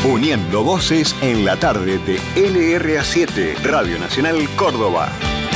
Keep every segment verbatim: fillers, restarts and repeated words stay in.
Uniendo voces en la tarde de L R A siete, Radio Nacional Córdoba.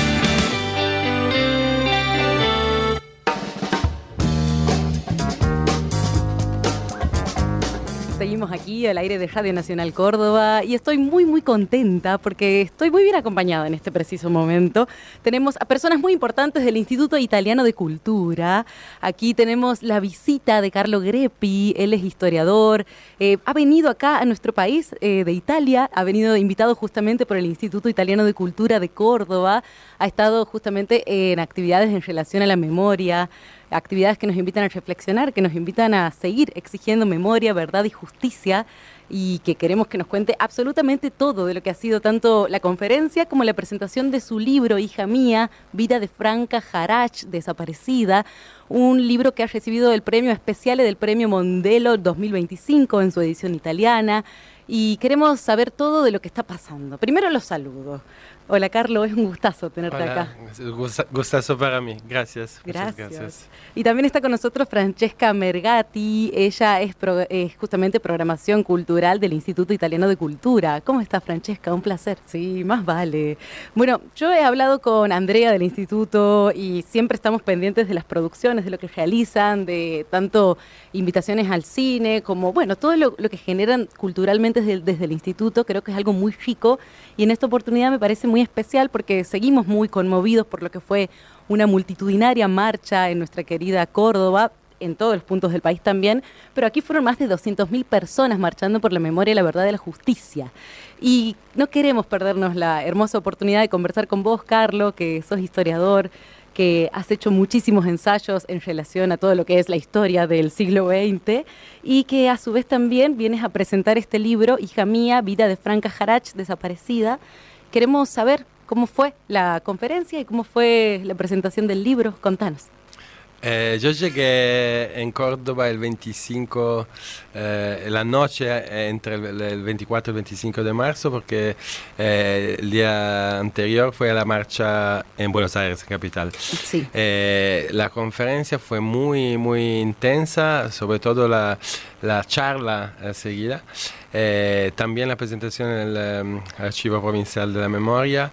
Seguimos aquí al aire de Radio Nacional Córdoba y estoy muy muy contenta porque estoy muy bien acompañada en este preciso momento. Tenemos a personas muy importantes del Instituto Italiano de Cultura. Aquí tenemos la visita de Carlo Greppi, él es historiador, eh, ha venido acá a nuestro país eh, de Italia, ha venido invitado justamente por el Instituto Italiano de Cultura de Córdoba, ha estado justamente en actividades en relación a la memoria, actividades que nos invitan a reflexionar, que nos invitan a seguir exigiendo memoria, verdad y justicia, y que queremos que nos cuente absolutamente todo de lo que ha sido tanto la conferencia como la presentación de su libro, Hija Mía, Vida de Franca Harach, desaparecida, un libro que ha recibido el premio especial del Premio Mondelo dos mil veinticinco en su edición italiana, y queremos saber todo de lo que está pasando. Primero los saludos. Hola, Carlo, es un gustazo tenerte Hola, acá. Gustazo para mí, gracias. Gracias. gracias. Y también está con nosotros Francesca Mergati, ella es, pro, es justamente programación cultural del Instituto Italiano de Cultura. ¿Cómo está, Francesca? Un placer. Sí, más vale. Bueno, yo he hablado con Andrea del Instituto y siempre estamos pendientes de las producciones, de lo que realizan, de tanto invitaciones al cine como, bueno, todo lo, lo que generan culturalmente desde, desde el Instituto. Creo que es algo muy rico y en esta oportunidad me parece muy especial porque seguimos muy conmovidos por lo que fue una multitudinaria marcha en nuestra querida Córdoba, en todos los puntos del país también, pero aquí fueron más de doscientas mil personas marchando por la memoria, la verdad y la justicia. Y no queremos perdernos la hermosa oportunidad de conversar con vos, Carlo, que sos historiador, que has hecho muchísimos ensayos en relación a todo lo que es la historia del siglo veinte y que a su vez también vienes a presentar este libro, Hija Mía, Vida de Franca Harach, desaparecida. Queremos saber cómo fue la conferencia y cómo fue la presentación del libro. Contanos. Eh, yo llegué en Córdoba el veinticinco, eh, la noche entre el, el veinticuatro y el veinticinco de marzo, porque eh, el día anterior fue a la marcha en Buenos Aires, capital. Sí. Eh, la conferencia fue muy, muy intensa, sobre todo la, la charla eh, seguida. Eh, también la presentación en el um, Archivo Provincial de la Memoria,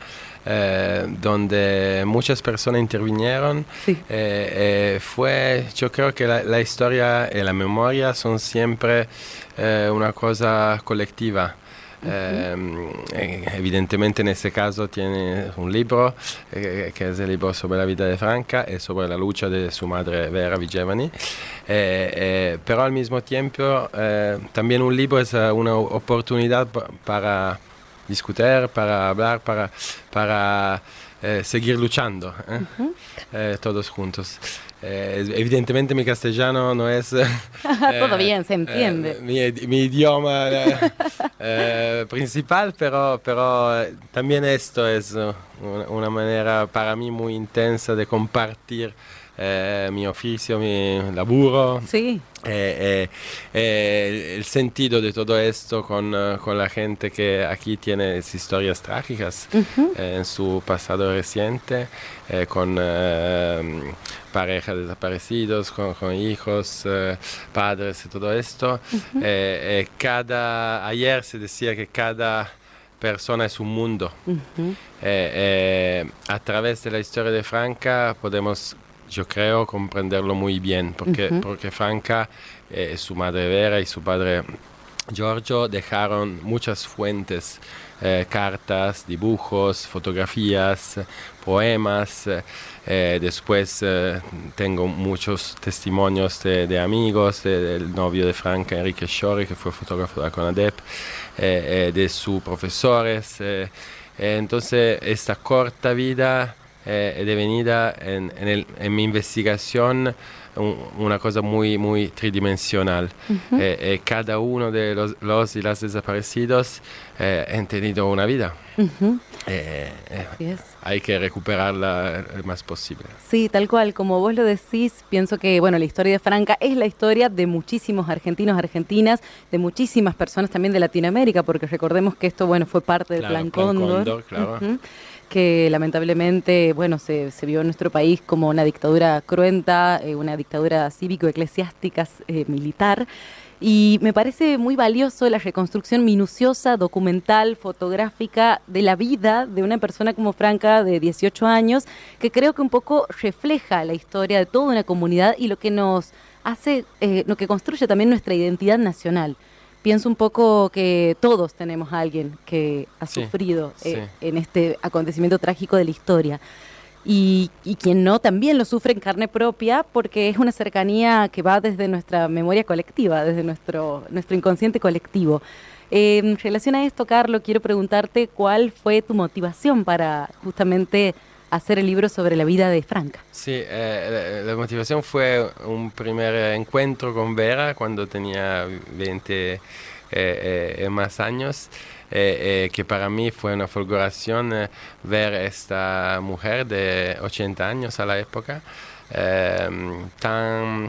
eh, donde muchas personas intervinieron. Sí. Eh, eh, fue, yo creo que la, la historia y la memoria son siempre eh, una cosa colectiva. Uh-huh. Eh, evidentemente en este caso tiene un libro eh, que es el libro sobre la vida de Franca y sobre la lucha de su madre Vera Vigevani, eh, eh, pero al mismo tiempo eh, también un libro es una oportunidad p- para discutir, para hablar, para, para eh, seguir luchando eh, uh-huh. eh, todos juntos. Eh, evidentemente mi castellano no es eh, todo bien, se entiende. Eh, mi, mi idioma eh, eh, principal, pero, pero también esto es uh, una, una manera para mí muy intensa de compartir eh, mi oficio, mi laburo. Sí. Eh, eh, eh, el sentido de todo esto con, uh, con la gente que aquí tiene historias trágicas uh-huh. eh, en su pasado reciente, eh, con uh, parejas desaparecidos, con, con hijos, eh, padres y todo esto. Uh-huh. eh, eh, cada, ayer se decía que cada persona es un mundo. Uh-huh. eh, eh, a través de la historia de Franca podemos, yo creo, comprenderlo muy bien, porque, uh-huh. porque Franca, eh, su madre Vera y su padre Giorgio dejaron muchas fuentes, eh, cartas, dibujos, fotografías, poemas. Eh, después eh, tengo muchos testimonios de, de amigos, de, del novio de Franca, Enrique Sciorri, que fue fotógrafo de la CONADEP, eh, eh, de sus profesores. Eh, eh, entonces, esta corta vida eh, es devenida en, en, el, en mi investigación un, una cosa muy, muy tridimensional. Uh-huh. eh, eh, cada uno de los, los y las desaparecidos eh, han tenido una vida. Uh-huh. eh, eh, hay que recuperarla el más posible. Sí, tal cual, como vos lo decís, pienso que bueno, la historia de Franca es la historia de muchísimos argentinos, argentinas, de muchísimas personas también de Latinoamérica, porque recordemos que esto bueno, fue parte del claro, Plan Cóndor, Plan Cóndor claro. uh-huh, que lamentablemente bueno, se, se vio en nuestro país como una dictadura cruenta, eh, una dictadura cívico-eclesiástica, eh, militar. Y me parece muy valioso la reconstrucción minuciosa, documental, fotográfica de la vida de una persona como Franca de dieciocho años, que creo que un poco refleja la historia de toda una comunidad y lo que nos hace, eh, lo que construye también nuestra identidad nacional. Pienso un poco que todos tenemos a alguien que ha sí, sufrido eh, sí. en este acontecimiento trágico de la historia. Y, y quien no, también lo sufre en carne propia porque es una cercanía que va desde nuestra memoria colectiva, desde nuestro, nuestro inconsciente colectivo. Eh, en relación a esto, Carlos, quiero preguntarte cuál fue tu motivación para justamente hacer el libro sobre la vida de Franca. Sí, eh, la, la motivación fue un primer encuentro con Vera cuando tenía veinte eh, eh, más años. Eh, eh, que para mí fue una fulguración eh, ver esta mujer de ochenta años a la época, eh, tan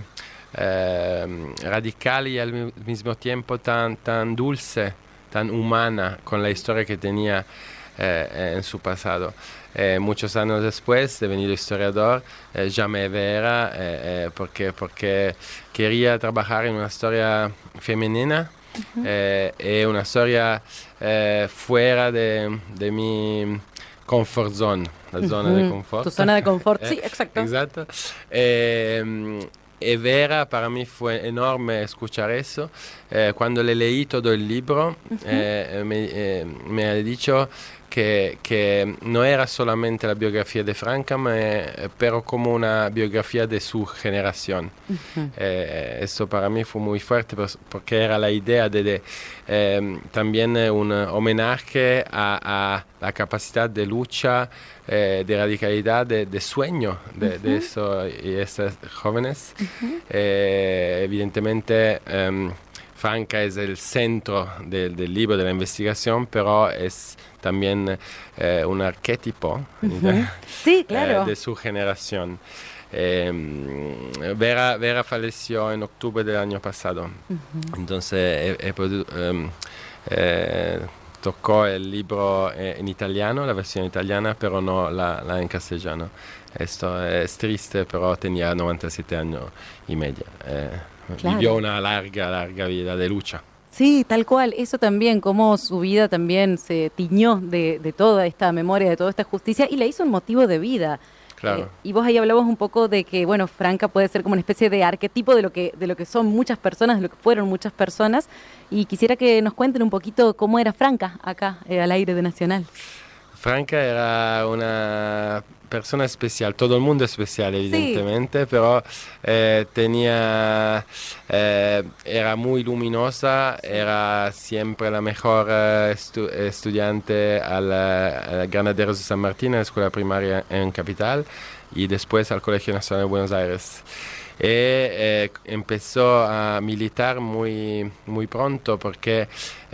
eh, radical y al mismo tiempo tan, tan dulce, tan humana con la historia que tenía eh, en su pasado. Eh, muchos años después, devenido historiador, eh, llamé a Vera eh, eh, porque, porque quería trabajar en una historia femenina. Uh-huh. eh, es una storia eh, fuera de, de mi comfort zone, la uh-huh. zona de confort. Tu zona de confort, eh, sí, exacto. Exacto. Eh, y Vera, para mí fue enorme escuchar eso. Eh, cuando le leí todo el libro, uh-huh. eh, me, eh, me ha dicho que, que no era solamente la biografía de Franca, ma, pero como una biografía de su generación. Uh-huh. Eh, eso para mí fue muy fuerte porque era la idea de, de eh, también un homenaje a, a la capacidad de lucha, eh, de radicalidad, de, de sueño de, uh-huh. de eso y esos jóvenes. Uh-huh. Eh, evidentemente, um, Franca es el centro del, del libro, de la investigación, pero es también eh, un arquetipo uh-huh. sí, claro. eh, de su generación. Eh, Vera, Vera falleció en octubre del año pasado, uh-huh. entonces he, he produ- um, eh, tocó el libro en italiano, la versión italiana, pero no la, la en castellano. Esto es triste, pero tenía noventa y siete años y medio. Eh, claro. Vivió una larga, larga vida de lucha. Sí, tal cual. Eso también, cómo su vida también se tiñó de, de toda esta memoria, de toda esta justicia y le hizo un motivo de vida. Claro. Eh, y vos ahí hablabas un poco de que, bueno, Franca puede ser como una especie de arquetipo de lo que de lo que son muchas personas, de lo que fueron muchas personas. Y quisiera que nos cuenten un poquito cómo era Franca acá, eh, al aire de Nacional. Franca era una persona especial, todo el mundo es especial evidentemente, sí. pero eh, tenía, eh, era muy luminosa, era siempre la mejor eh, estu- estudiante al, al Granaderos de San Martín, en la escuela primaria en Capital, y después al Colegio Nacional de Buenos Aires. Y eh, empezó a militar muy, muy pronto porque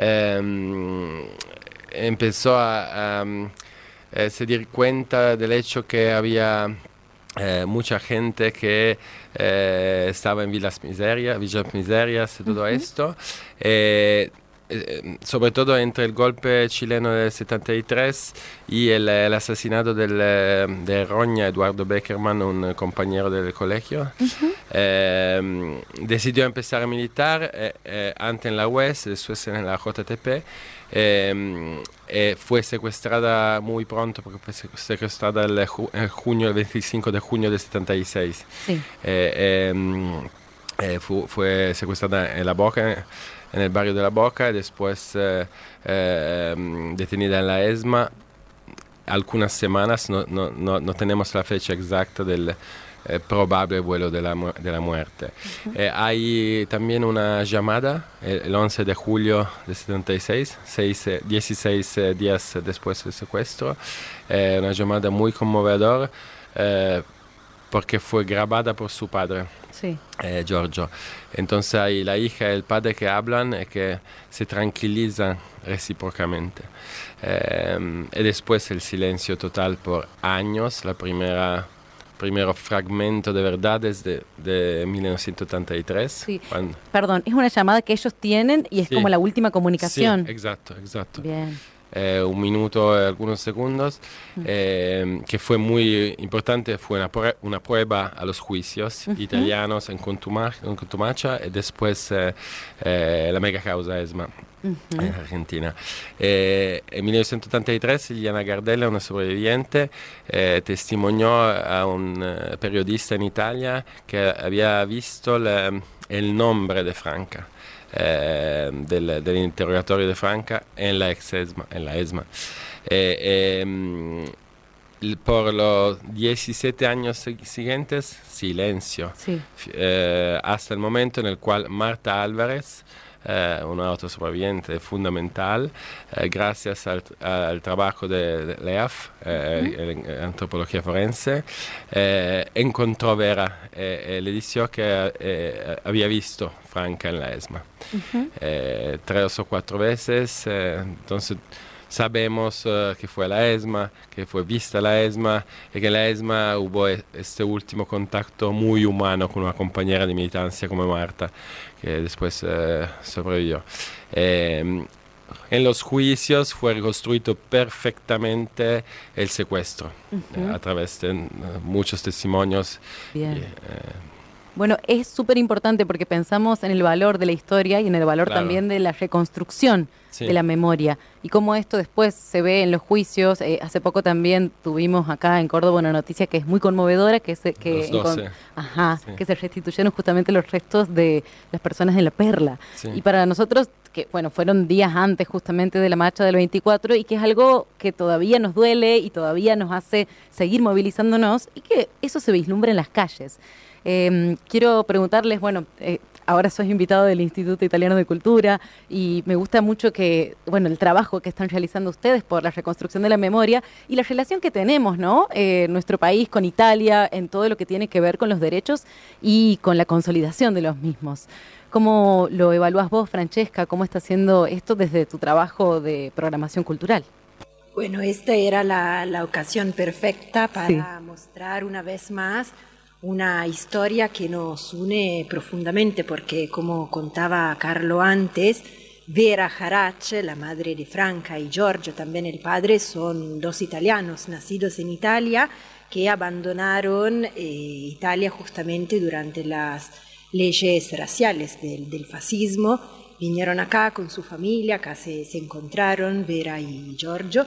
eh, empezó a... a Eh, se dio cuenta del hecho que había eh, mucha gente que eh, estaba en Villas Miserias, Villas Miserias y todo uh-huh. esto, eh, eh, sobre todo entre el golpe chileno del setenta y tres y el, el asesinato del, de Roña, Eduardo Beckerman, un compañero del colegio. Uh-huh. eh, decidió empezar a militar eh, eh, antes en la U E S, después en la J T P. Eh, eh, fue secuestrada muy pronto porque fue secuestrada el, ju- el junio, el veinticinco de junio del setenta y seis. Sí. Eh, eh, eh, fu- fue secuestrada en La Boca, en el barrio de La Boca, y después eh, eh, detenida en la ESMA algunas semanas, no, no, no, no tenemos la fecha exacta del Eh, probable vuelo de la, mu- de la muerte. Uh-huh. Eh, hay también una llamada el, el once de julio de setenta y seis, seis, eh, dieciséis eh, días después del secuestro, eh, una llamada muy conmovedora eh, porque fue grabada por su padre, sí. eh, Giorgio. Entonces hay la hija y el padre que hablan y que se tranquilizan recíprocamente. Eh, y después el silencio total por años, la primera... primero fragmento de verdades de, de mil novecientos setenta y tres. Sí. Perdón, es una llamada que ellos tienen y es sí. como la última comunicación. Sí, exacto, exacto. Bien. eh, un minuto y algunos segundos, eh, que fue muy importante, fue una, prue- una prueba a los juicios uh-huh. italianos en, Contuma- en Contumacia y después eh, eh, la mega causa ESMA. Uh-huh. En Argentina. Eh, en mil novecientos setenta y tres Liliana Gardella, una sobreviviente, eh, testimonió a un uh, periodista en Italia que había visto la, el nombre de Franca, eh, del, del interrogatorio de Franca en la ex ESMA. En la ESMA. Eh, eh, por los diecisiete años siguientes, silencio, sí. eh, hasta el momento en el cual Marta Álvarez, Eh, un otro sobreviviente fundamental, eh, gracias al, al trabajo de, de L E A F, eh, uh-huh. en antropología forense, eh, encontró Vera e eh, le dijo que eh, había visto Franca en la ESMA. Uh-huh. eh, tres o cuatro veces, eh, entonces sabemos uh, que fue la ESMA, que fue vista la ESMA y que en la ESMA hubo este último contacto muy humano con una compañera de militancia como Marta, que después uh, sobrevivió. Eh, en los juicios fue reconstruido perfectamente el secuestro uh-huh. eh, a través de uh, muchos testimonios. Bien. Y, eh, Bueno, es súper importante porque pensamos en el valor de la historia y en el valor claro. también de la reconstrucción sí. de la memoria y cómo esto después se ve en los juicios. Eh, hace poco también tuvimos acá en Córdoba una noticia que es muy conmovedora, que, se, que, doce. Ajá, sí. que se restituyeron justamente los restos de las personas de La Perla. Sí. Y para nosotros, que bueno, fueron días antes justamente de la marcha del veinticuatro y que es algo que todavía nos duele y todavía nos hace seguir movilizándonos y que eso se vislumbra en las calles. Eh, quiero preguntarles, bueno, eh, ahora sois invitado del Instituto Italiano de Cultura y me gusta mucho que, bueno, el trabajo que están realizando ustedes por la reconstrucción de la memoria y la relación que tenemos, ¿no? Eh, nuestro país con Italia en todo lo que tiene que ver con los derechos y con la consolidación de los mismos. ¿Cómo lo evalúas vos, Francesca? ¿Cómo está haciendo esto desde tu trabajo de programación cultural? Bueno, esta era la, la ocasión perfecta para sí. mostrar una vez más una historia que nos une profundamente porque, como contaba Carlo antes, Vera Jarac, la madre de Franca, y Giorgio, también el padre, son dos italianos nacidos en Italia que abandonaron eh, Italia justamente durante las leyes raciales del, del fascismo. Vinieron acá con su familia, acá se, se encontraron Vera y Giorgio.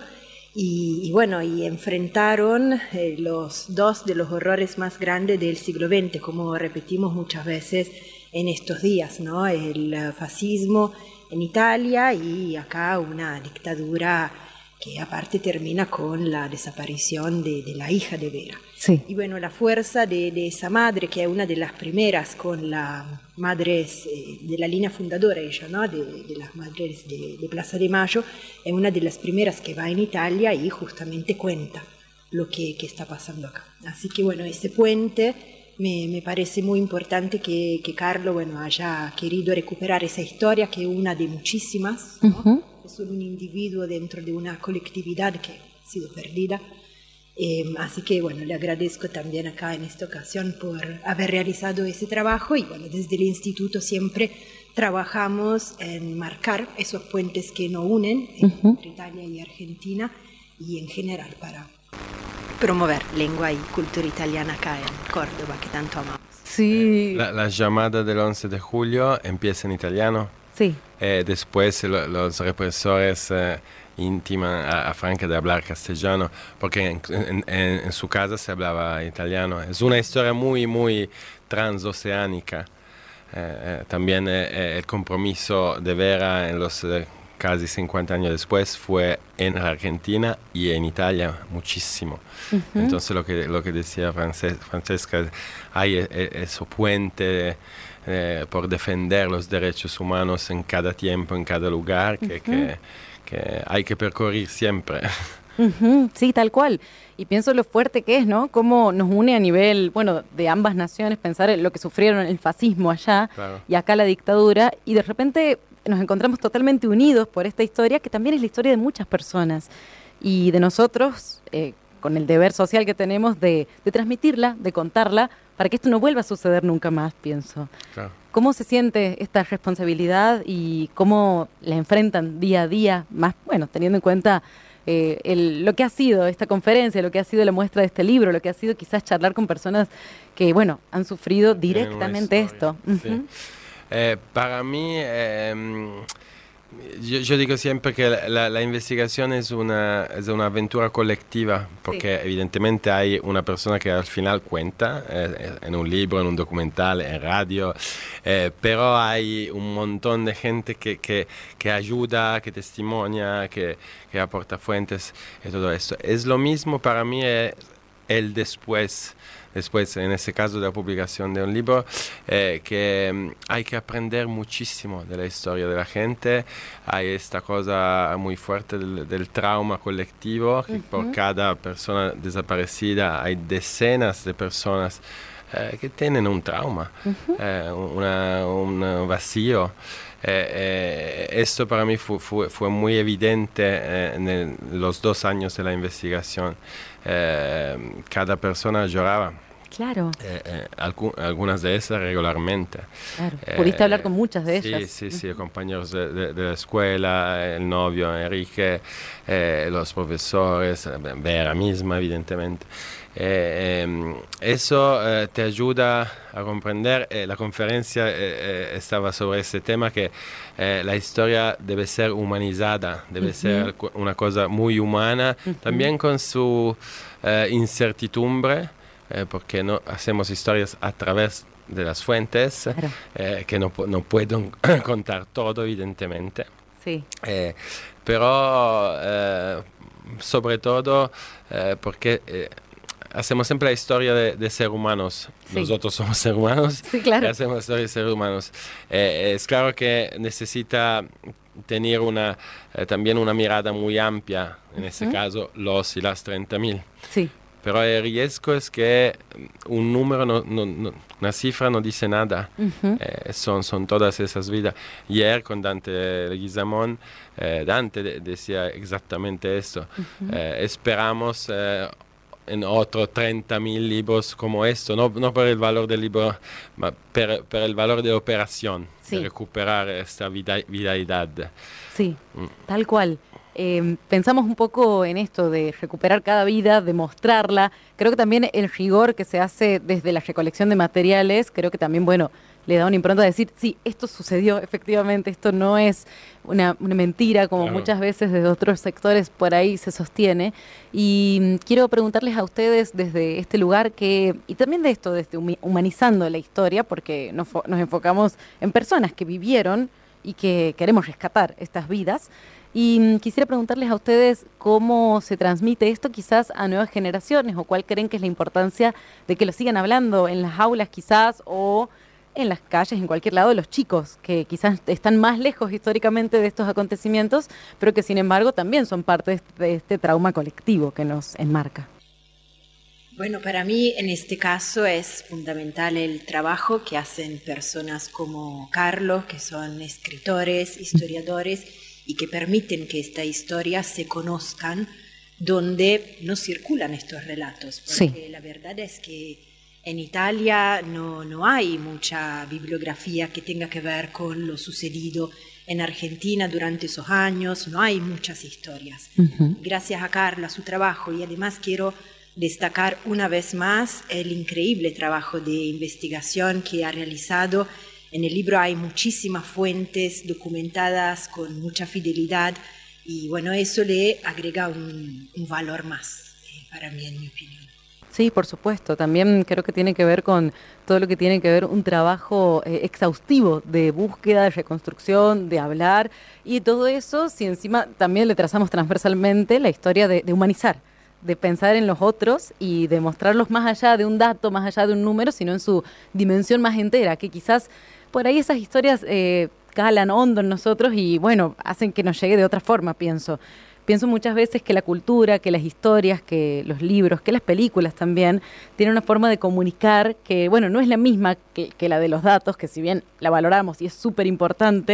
Y, y bueno, y enfrentaron eh, los dos de los horrores más grandes del siglo veinte, como repetimos muchas veces en estos días, ¿no? El fascismo en Italia y acá una dictadura que aparte termina con la desaparición de, de la hija de Vera. Sí. Y bueno, la fuerza de, de esa madre, que es una de las primeras con las madres eh, de la línea fundadora, ella, ¿no? de, de las madres de, de Plaza de Mayo, es una de las primeras que va en Italia y justamente cuenta lo que, que está pasando acá. Así que bueno, ese puente me, me parece muy importante que, que Carlo bueno, haya querido recuperar esa historia, que es una de muchísimas, ¿no? Uh-huh. Es solo un individuo dentro de una colectividad que ha sido perdida. Eh, así que bueno, le agradezco también acá en esta ocasión por haber realizado ese trabajo y bueno, desde el instituto siempre trabajamos en marcar esos puentes que nos unen uh-huh. entre Italia y Argentina y en general para promover lengua y cultura italiana acá en Córdoba, que tanto amamos. Sí. La, la llamada del once de julio empieza en italiano. Sí. Eh, después lo, los represores eh, intiman a, a Franca de hablar castellano, porque en, en, en su casa se hablaba italiano. Es una historia muy, muy transoceánica. Eh, eh, también eh, el compromiso de Vera en los eh, casi cincuenta años después fue en Argentina y en Italia muchísimo. Uh-huh. Entonces lo que, lo que decía Frances- Francesca, hay ese puente Eh, por defender los derechos humanos en cada tiempo, en cada lugar, que, uh-huh. que, que hay que percorrer siempre. Uh-huh. Sí, tal cual. Y pienso lo fuerte que es, ¿no? Cómo nos une a nivel, bueno, de ambas naciones, pensar en lo que sufrieron el fascismo allá claro. y acá la dictadura, y de repente nos encontramos totalmente unidos por esta historia, que también es la historia de muchas personas, y de nosotros, eh, con el deber social que tenemos de, de transmitirla, de contarla, para que esto no vuelva a suceder nunca más, pienso. Claro. ¿Cómo se siente esta responsabilidad y cómo la enfrentan día a día? Más, bueno, teniendo en cuenta eh, el, lo que ha sido esta conferencia, lo que ha sido la muestra de este libro, lo que ha sido quizás charlar con personas que, bueno, han sufrido directamente esto. Sí. Uh-huh. eh, para mí... Eh, Yo, yo digo siempre que la, la, la investigación es una, es una aventura colectiva, porque sí. evidentemente hay una persona que al final cuenta, eh, en un libro, en un documental, en radio, eh, pero hay un montón de gente que, que, que ayuda, que testimonia, que, que aporta fuentes y todo esto. Es lo mismo para mí eh, el después. Después, en ese caso de la publicación de un libro, eh, que um, hay que aprender muchísimo de la historia de la gente. Hay esta cosa muy fuerte del, del trauma colectivo, que uh-huh. por cada persona desaparecida hay decenas de personas eh, que tienen un trauma, uh-huh. eh, una, un vacío. Eh, eh, esto para mí fu, fu, fue muy evidente eh, en el, los dos años de la investigación. Eh, cada persona lloraba. Claro. Eh, eh, algu algunas de esas regularmente. Claro. Pudiste eh, hablar con muchas de ellas. Sí, sí, sí, compañeros de, de, de la escuela, el novio Enrique, eh, los profesores, Vera misma, evidentemente. Eh, eh, eso eh, te ayuda a comprender. Eh, la conferencia eh, eh, estaba sobre ese tema, que eh, la historia debe ser humanizada, debe uh-huh. ser una cosa muy humana, uh-huh. también con su eh, incertidumbre. Eh, porque no hacemos historias a través de las fuentes, claro. eh, que no, no puedo contar todo, evidentemente. Sí. Eh, pero eh, sobre todo eh, porque eh, hacemos siempre la historia de, de seres humanos. Sí. Nosotros somos seres humanos. Sí, claro. Y hacemos la historia de seres humanos. Eh, es claro que necesita tener una, eh, también una mirada muy amplia, en uh-huh. este caso los y las treinta mil. Sí. Pero el riesgo es que un número, no, no, no, una cifra no dice nada. Uh-huh. eh, son, son todas esas vidas. Ayer con Dante Leguizamón, eh, Dante de, decía exactamente esto. Uh-huh. eh, esperamos eh, en otros treinta mil libros como esto, no, no por el valor del libro, ma per, per el valor de operación, sí. de recuperar esta vida, vitalidad. Sí, mm. tal cual. Eh, pensamos un poco en esto de recuperar cada vida, de mostrarla. Creo que también el rigor que se hace desde la recolección de materiales, creo que también, bueno, le da una impronta de decir, sí, esto sucedió, efectivamente, esto no es una, una mentira, como claro. muchas veces desde otros sectores por ahí se sostiene. Y quiero preguntarles a ustedes desde este lugar, que y también de esto, desde humanizando la historia, porque nos, nos enfocamos en personas que vivieron y que queremos rescatar estas vidas. Y quisiera preguntarles a ustedes cómo se transmite esto quizás a nuevas generaciones, o cuál creen que es la importancia de que lo sigan hablando en las aulas quizás, o en las calles, en cualquier lado, de los chicos, que quizás están más lejos históricamente de estos acontecimientos, pero que sin embargo también son parte de este, de este trauma colectivo que nos enmarca. Bueno, para mí en este caso es fundamental el trabajo que hacen personas como Carlos, que son escritores, historiadores, y que permiten que esta historia se conozcan donde no circulan estos relatos. Porque sí. la verdad es que en Italia no, no hay mucha bibliografía que tenga que ver con lo sucedido en Argentina durante esos años, no hay muchas historias. Uh-huh. Gracias a Carla, a su trabajo, y además quiero destacar una vez más el increíble trabajo de investigación que ha realizado. En el libro hay muchísimas fuentes documentadas con mucha fidelidad y bueno, eso le agrega un, un valor más eh, para mí, en mi opinión. Sí, por supuesto. También creo que tiene que ver con todo lo que tiene que ver un trabajo eh, exhaustivo de búsqueda, de reconstrucción, de hablar y todo eso, si encima también le trazamos transversalmente la historia de, de humanizar, de pensar en los otros y de mostrarlos más allá de un dato, más allá de un número, sino en su dimensión más entera, que quizás por ahí esas historias eh, calan hondo en nosotros y, bueno, hacen que nos llegue de otra forma, pienso. Pienso muchas veces que la cultura, que las historias, que los libros, que las películas también tienen una forma de comunicar que, bueno, no es la misma que, que la de los datos, que si bien la valoramos y es súper importante,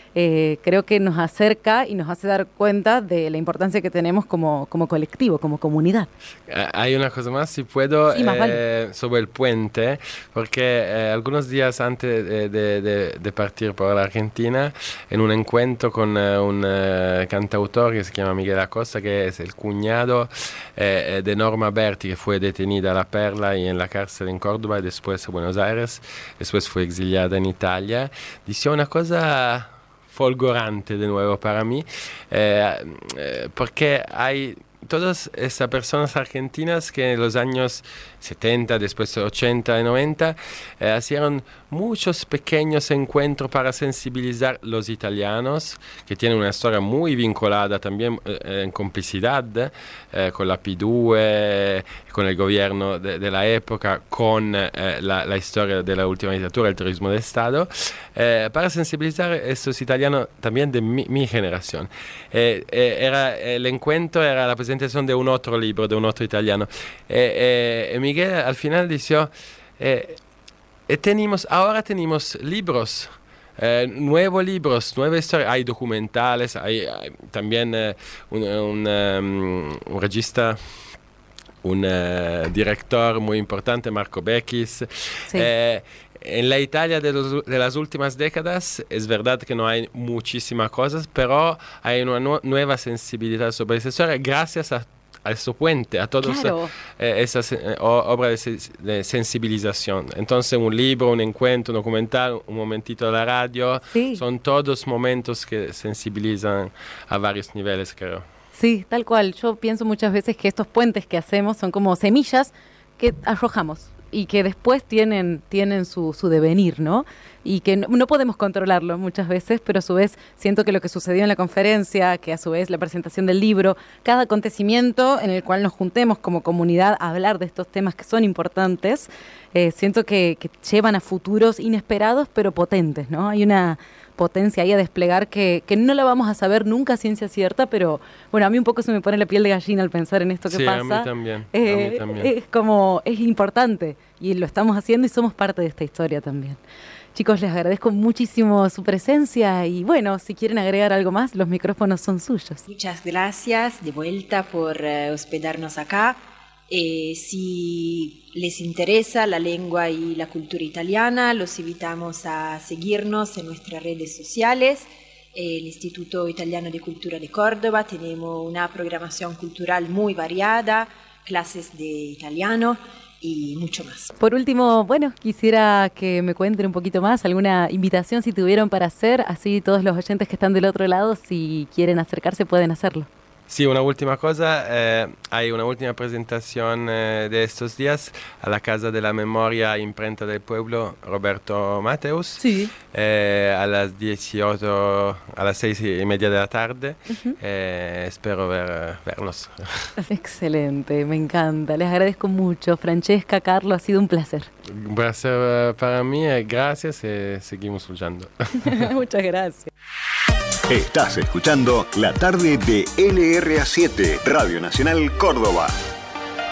eh, creo que nos acerca y nos hace dar cuenta de la importancia que tenemos como, como colectivo, como comunidad. Hay una cosa más, si puedo, sí, más eh, vale. sobre el puente, porque eh, algunos días antes de, de, de, de partir por la Argentina, en un encuentro con uh, un uh, cantautor que se llama Miguel Acosta, que es el cuñado eh, de Norma Berti, que fue detenida a La Perla y en la cárcel en Córdoba y después a Buenos Aires, después fue exiliada en Italia, decía una cosa folgorante de nuevo para mí, eh, eh, porque hay todas estas personas argentinas que en los años setenta, después ochenta y noventa, eh, hicieron muchos pequeños encuentros para sensibilizar los italianos, que tienen una historia muy vinculada también eh, en complicidad eh, con la P dos, con el gobierno de, de la época, con eh, la, la historia de la última dictadura, el terrorismo de Estado, eh, para sensibilizar a estos italianos también de mi, mi generación. Eh, eh, era, el encuentro era la presentación de un otro libro, de un otro italiano. Eh, eh, Miguel al final dijo, eh, eh, tenemos, ahora tenemos libros, eh, nuevos libros, nuevas historias, hay documentales, hay, hay también eh, un, un, um, un regista, un uh, director muy importante, Marco Beckis. Sí. Eh, en la Italia de, los, de las últimas décadas es verdad que no hay muchísimas cosas, pero hay una nu nueva sensibilidad sobre esa historia gracias a a este puente, a todas claro. eh, esas eh, obras de, de sensibilización. Entonces un libro, un encuentro, un documental, un momentito de la radio, sí. son todos momentos que sensibilizan a varios niveles, creo. Sí, tal cual. Yo pienso muchas veces que estos puentes que hacemos son como semillas que arrojamos y que después tienen, tienen su, su devenir, ¿no? Y que no, no podemos controlarlo muchas veces, pero a su vez siento que lo que sucedió en la conferencia, que a su vez la presentación del libro, cada acontecimiento en el cual nos juntemos como comunidad a hablar de estos temas que son importantes, eh, siento que, que llevan a futuros inesperados pero potentes, ¿no? Hay una potencia ahí a desplegar que, que no la vamos a saber nunca a ciencia cierta, pero bueno, a mí un poco se me pone la piel de gallina al pensar en esto que sí, pasa. Sí, a mí también, eh, a mí también. Es como, es importante y lo estamos haciendo y somos parte de esta historia también. Chicos, les agradezco muchísimo su presencia y bueno, si quieren agregar algo más, los micrófonos son suyos. Muchas gracias de vuelta por uh, hospedarnos acá. Eh, si les interesa la lengua y la cultura italiana, los invitamos a seguirnos en nuestras redes sociales. El Instituto Italiano de Cultura de Córdoba tenemos una programación cultural muy variada, clases de italiano y mucho más. Por último, bueno, quisiera que me cuenten un poquito más, alguna invitación si tuvieron para hacer, así todos los oyentes que están del otro lado, si quieren acercarse pueden hacerlo. Sí, una última cosa, eh, hay una última presentación eh, de estos días a la Casa de la Memoria Imprenta del Pueblo Roberto Mateus, sí. eh, a las dieciocho, a las seis y media de la tarde. Uh-huh. eh, espero ver, verlos. Excelente, me encanta, les agradezco mucho. Francesca, Carlo, ha sido un placer. Un placer para mí, gracias y seguimos luchando. Muchas gracias. Estás escuchando La Tarde de L R A siete, Radio Nacional Córdoba.